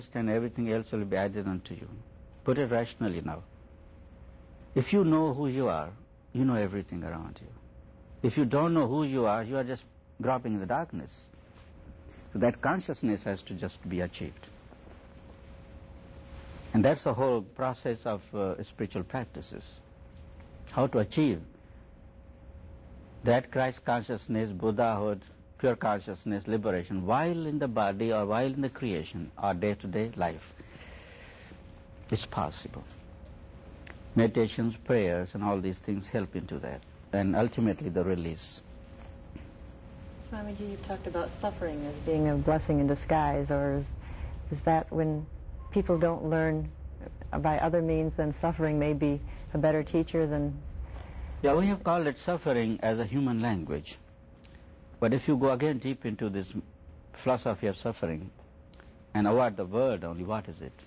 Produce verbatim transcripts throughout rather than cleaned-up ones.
and everything else will be added unto you. Put it rationally now. If you know who you are, you know everything around you. If you don't know who you are, you are just groping in the darkness. So that consciousness has to just be achieved. And that's the whole process of uh, spiritual practices. How to achieve that Christ consciousness, Buddhahood, pure consciousness, liberation, while in the body or while in the creation, our day-to-day life. It's possible. Meditations, prayers, and all these things help into that. And ultimately the release. Swamiji, you've talked about suffering as being a blessing in disguise, or is, is that when people don't learn by other means, then suffering may be a better teacher than... Yeah, we have called it suffering as a human language. But if you go again deep into this philosophy of suffering and avoid the word only, what is it?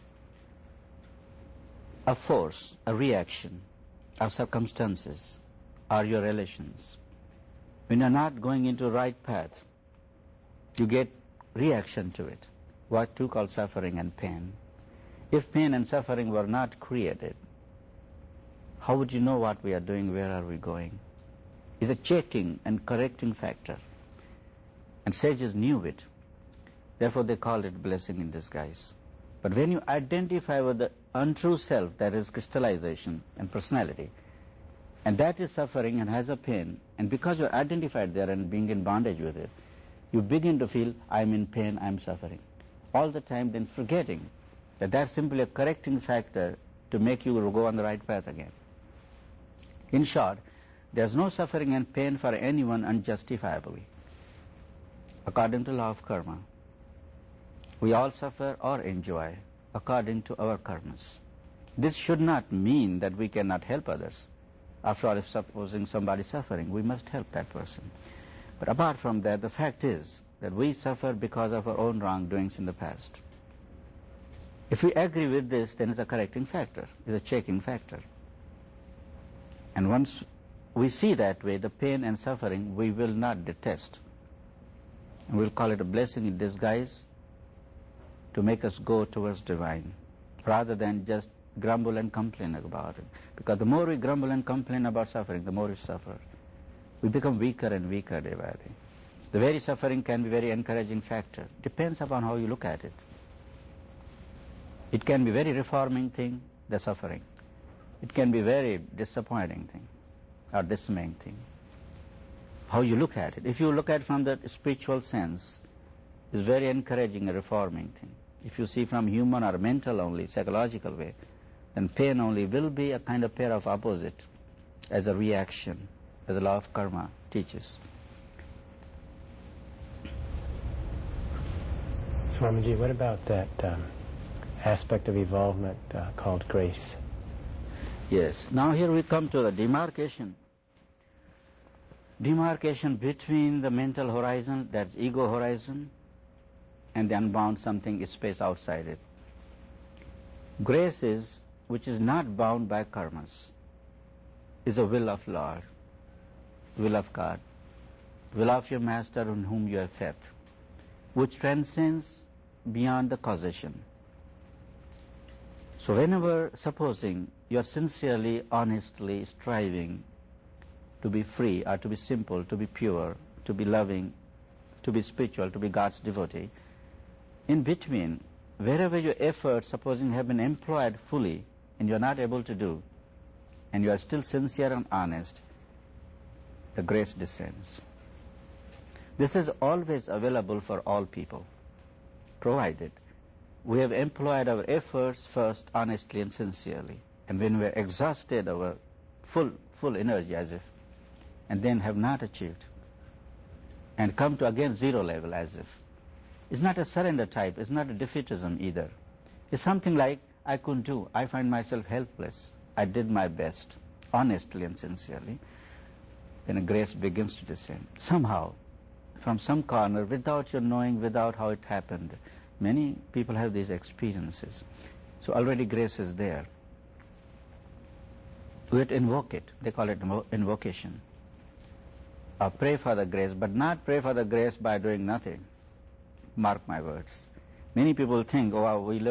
A force, a reaction, our circumstances, are your relations. When you're not going into the right path, you get reaction to it, what too called suffering and pain. If pain and suffering were not created, how would you know what we are doing, where are we going? It's a checking and correcting factor. And sages knew it. Therefore they called it blessing in disguise. But when you identify with the untrue self, that is crystallization and personality, and that is suffering and has a pain, and because you're identified there and being in bondage with it, you begin to feel, I'm in pain, I'm suffering. All the time then forgetting that that's simply a correcting factor to make you go on the right path again. In short, there's no suffering and pain for anyone unjustifiably. According to law of karma, we all suffer or enjoy according to our karmas. This should not mean that we cannot help others. After all, if supposing somebody is suffering, we must help that person. But apart from that, the fact is that we suffer because of our own wrongdoings in the past. If we agree with this, then it's a correcting factor, it's a checking factor. And once we see that way, the pain and suffering, we will not detest. And we'll call it a blessing in disguise to make us go towards divine, rather than just grumble and complain about it. Because the more we grumble and complain about suffering, the more we suffer. We become weaker and weaker day by day. The very suffering can be a very encouraging factor. Depends upon how you look at it. It can be a very reforming thing, the suffering. It can be a very disappointing thing or dismaying thing. How you look at it. If you look at it from the spiritual sense, it's very encouraging, a reforming thing. If you see from human or mental only, psychological way, then pain only will be a kind of pair of opposite as a reaction, as the law of karma teaches. Swamiji, what about that um, aspect of evolvement uh, called grace? Yes. Now here we come to the demarcation. Demarcation between the mental horizon, that's ego horizon, and the unbound something, space outside it. Grace is, which is not bound by karmas, is a will of Lord, will of God, will of your master in whom you have faith, which transcends beyond the causation. So whenever, supposing you are sincerely, honestly striving to be free or to be simple, to be pure, to be loving, to be spiritual, to be God's devotee, in between, wherever your efforts, supposing have been employed fully and you are not able to do, and you are still sincere and honest, the grace descends. This is always available for all people, provided we have employed our efforts first honestly and sincerely, and when we are exhausted our full full energy as if, and then have not achieved, and come to again zero level as if. It's not a surrender type, it's not a defeatism either. It's something like, I couldn't do, I find myself helpless, I did my best, honestly and sincerely. Then a grace begins to descend. Somehow, from some corner, without your knowing, without how it happened. Many people have these experiences. So already grace is there. We have to invoke it. They call it invocation. Or pray for the grace, but not pray for the grace by doing nothing. Mark my words. Many people think, oh, wow, we live